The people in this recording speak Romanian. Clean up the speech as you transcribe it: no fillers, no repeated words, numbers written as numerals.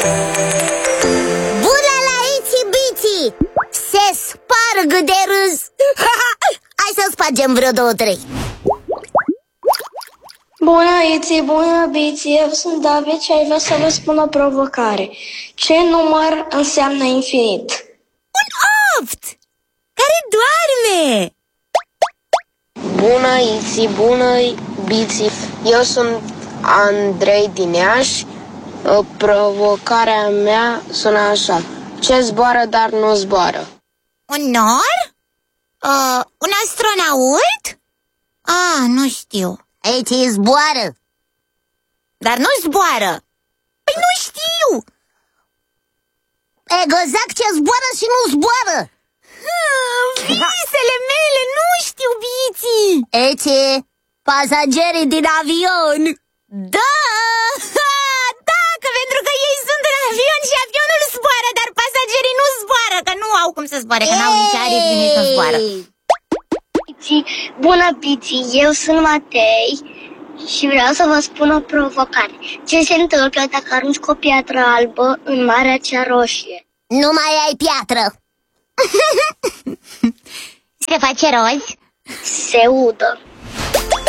Bună la Itsy Bitsy! Se sparg de râs. Hai să spargem vreo 2-3. Bună, Itsy, bună, Bitsy, eu sunt David și aș vrea să vă spun o provocare. Ce număr înseamnă infinit? Un 8 care doarme. Bună, Itsy, bună, Bitsy, eu sunt Andrei din Iași. Provocarea mea sună așa: ce zboară, dar nu zboară? Un nor? Un astronaut? Nu știu. Itsy zboară. Dar nu zboară. Păi nu știu. Exact ce zboară și nu zboară. Visele mele, nu știu, Bitsy. Itsy, pasagerii din avion. Da! Pentru că ei sunt în avion și avionul zboară, dar pasagerii nu zboară, că nu au cum să zboare, că n-au nici aripi, nici nu zboară. Bună, Bitsy, eu sunt Matei și vreau să vă spun o provocare. Ce se întâmplă dacă arunci cu o piatră albă în Marea cea Roșie? Nu mai ai piatră. Se face roz. Se udă.